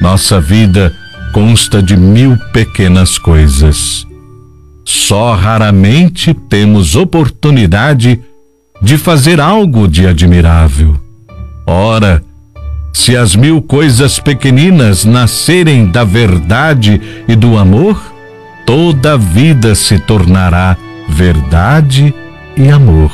Nossa vida consta de 1000 pequenas coisas. Só raramente temos oportunidade de fazer algo de admirável. Ora, se as 1000 coisas pequeninas nascerem da verdade e do amor, toda a vida se tornará verdade e amor.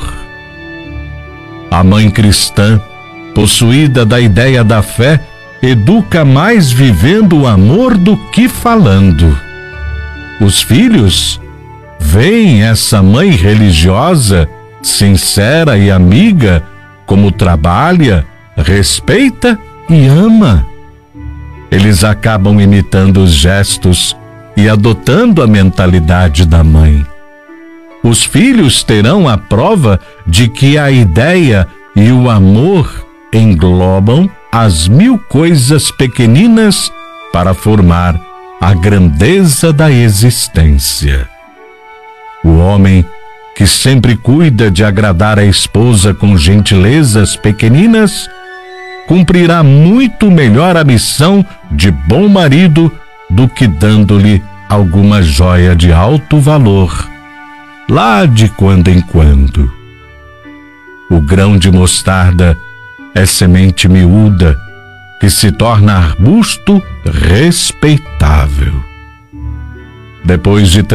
A mãe cristã, possuída da ideia da fé, educa mais vivendo o amor do que falando. Os filhos veem essa mãe religiosa, sincera e amiga, como trabalha, respeita e ama. Eles acabam imitando os gestos e adotando a mentalidade da mãe. Os filhos terão a prova de que a ideia e o amor englobam as 1000 coisas pequeninas para formar a grandeza da existência. O homem que sempre cuida de agradar a esposa com gentilezas pequeninas cumprirá muito melhor a missão de bom marido do que dando-lhe alguma joia de alto valor, lá de quando em quando. O grão de mostarda é semente miúda que se torna arbusto respeitável. Depois de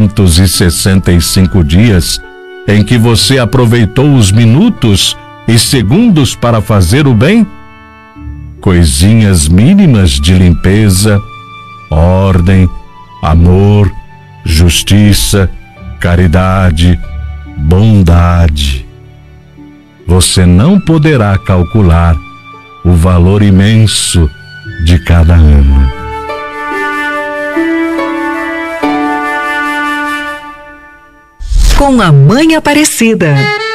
365 dias em que você aproveitou os minutos e segundos para fazer o bem, coisinhas mínimas de limpeza, ordem, amor, justiça, caridade, bondade. Você não poderá calcular o valor imenso de cada ano. Com a Mãe Aparecida.